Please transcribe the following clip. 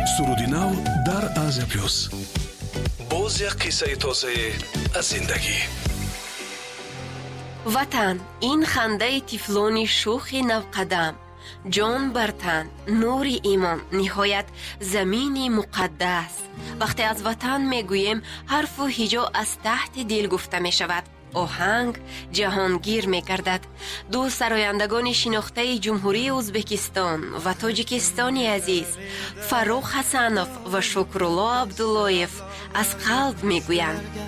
суруди нав дар Азия плюс. боз як қиссаи тозае аз зиндагӣ. ватан, ин хандаи тифлони шухи навқадам, ҷон бар тан, нури имон, ниҳоят замини муқаддас. вақте аз ватан мегӯем, ҳарфу ҳиҷо аз таҳти дил гуфта мешавад. оҳанг ҷаҳонгир мегардад. ду сарояндагони шинохтаи ҷумҳурии ӯзбекистон ва тоҷикистони азиз, Фарух Ҳасанов ва Шукрулло Абдуллоев аз қалб мегӯянд: